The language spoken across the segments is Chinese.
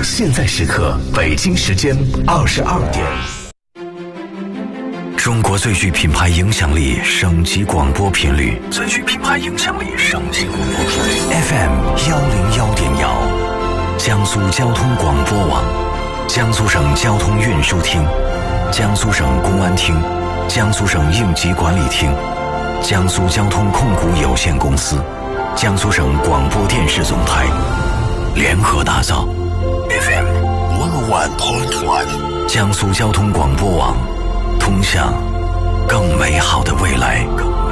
现在时刻，北京时间22点。中国最具品牌影响力省级广播频率，最具品牌影响力省级广播频率 FM101.1，江苏交通广播网，江苏省交通运输厅，江苏省公安厅，江苏省应急管理厅，江苏交通控股有限公司，江苏省广播电视总台联合打造 FM101.1，江苏交通广播网，通向更美好的未来。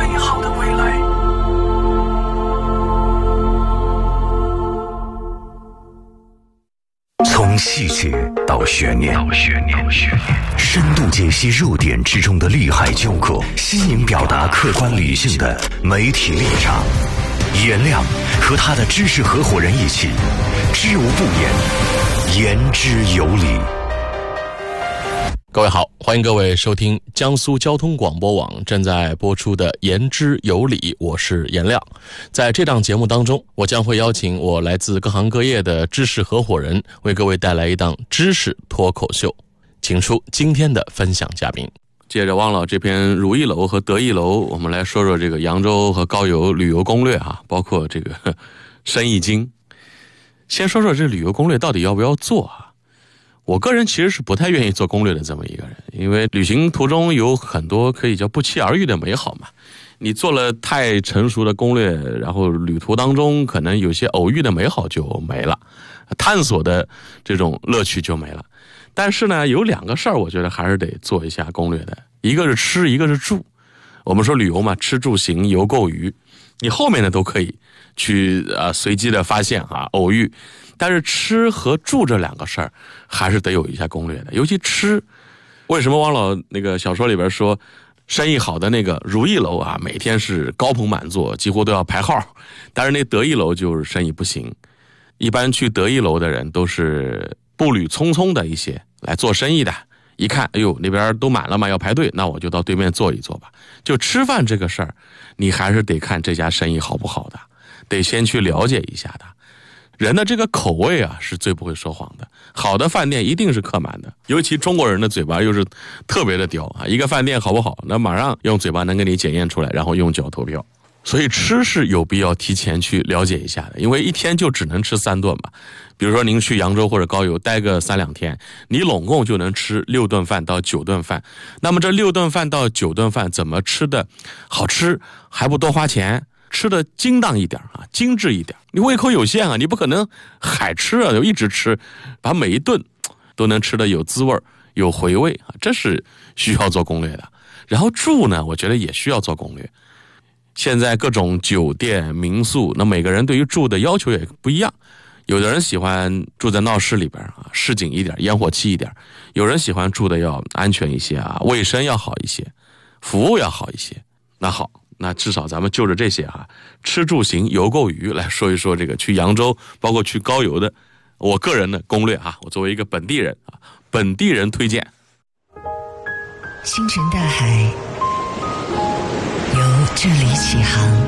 从细节到悬念，深度解析热点之中的利害纠葛，新颖表达客观理性的媒体立场。颜亮和他的知识合伙人一起，知无不言，言之有理。 各位好，欢迎各位收听江苏交通广播网正在播出的言之有理，我是颜亮。在这档节目当中，我将会邀请我来自各行各业的知识合伙人，为各位带来一档知识脱口秀。请出今天的分享嘉宾。接着汪老这篇如意楼和得意楼，我们来说说这个扬州和高邮旅游攻略啊，包括这个生意经。先说说这旅游攻略到底要不要做啊？我个人其实是不太愿意做攻略的这么一个人，因为旅行途中有很多可以叫不期而遇的美好嘛。你做了太成熟的攻略，然后旅途当中可能有些偶遇的美好就没了，探索的这种乐趣就没了。但是呢，有两个事儿我觉得还是得做一下攻略的，一个是吃，一个是住。我们说旅游嘛，吃住行游购娱，你后面的都可以去随机的发现啊，偶遇。但是吃和住这两个事儿还是得有一下攻略的，尤其吃。为什么汪老那个小说里边说生意好的那个如意楼啊，每天是高朋满座，几乎都要排号，但是那得意楼就是生意不行。一般去得意楼的人都是步履匆匆的一些来做生意的，一看哎呦那边都满了嘛，要排队，那我就到对面坐一坐吧。就吃饭这个事儿，你还是得看这家生意好不好的，得先去了解一下的。人的这个口味啊是最不会说谎的，好的饭店一定是客满的，尤其中国人的嘴巴又是特别的刁啊，一个饭店好不好，那马上用嘴巴能给你检验出来，然后用脚投票。所以吃是有必要提前去了解一下的，因为一天就只能吃3顿嘛。比如说您去扬州或者高邮待个3-2天，你拢共就能吃6顿饭到9顿饭。那么这6顿饭到9顿饭怎么吃的好吃还不多花钱，吃的精当一点啊，精致一点。你胃口有限啊，你不可能海吃啊，就一直吃，把每一顿都能吃的有滋味有回味啊，这是需要做攻略的。然后住呢，我觉得也需要做攻略。现在各种酒店民宿，那每个人对于住的要求也不一样。有的人喜欢住在闹市里边啊，市井一点，烟火气一点；有人喜欢住的要安全一些啊，卫生要好一些，服务要好一些。那好，那至少咱们就着这些啊，吃住行游购娱来说一说这个去扬州包括去高邮的我个人的攻略啊。我作为一个本地人啊，本地人推荐。 星辰大海由这里起航，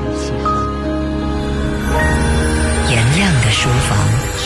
颜亮的书房。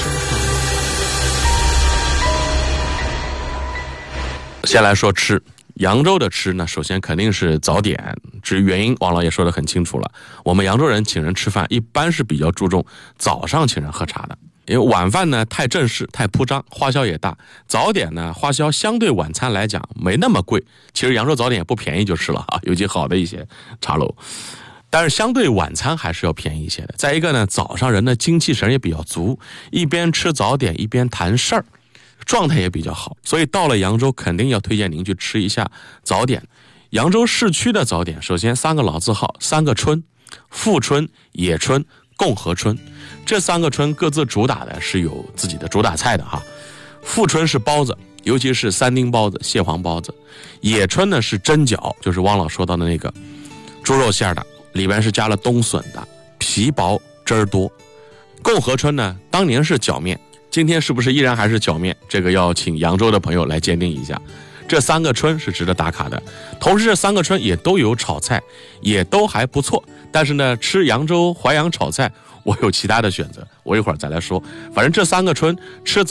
先来说吃，扬州的吃呢，首先肯定是早点。至于原因，王老也说得很清楚了。我们扬州人请人吃饭，一般是比较注重早上请人喝茶的，因为晚饭呢太正式、太铺张，花销也大。早点呢，花销相对晚餐来讲没那么贵。其实扬州早点也不便宜就是了啊，尤其好的一些茶楼。但是相对晚餐还是要便宜一些的。再一个呢，早上人的精气神也比较足，一边吃早点一边谈事儿，状态也比较好。所以到了扬州肯定要推荐您去吃一下早点。扬州市区的早点，首先3个老字号，3个春，富春、野春、共和春。这3个春各自主打的是有自己的主打菜的哈。富春是包子，尤其是3丁包子、蟹黄包子。野春呢是蒸饺，就是汪老说到的那个猪肉馅的，里边是加了冬笋的，皮薄汁儿多。共和春呢当年是饺面，今天是不是依然还是饺面，这个要请扬州的朋友来鉴定一下。这3个春是值得打卡的，同时这3个春也都有炒菜，也都还不错。但是呢，吃扬州淮扬炒菜我有其他的选择，我一会儿再来说。反正这3个春吃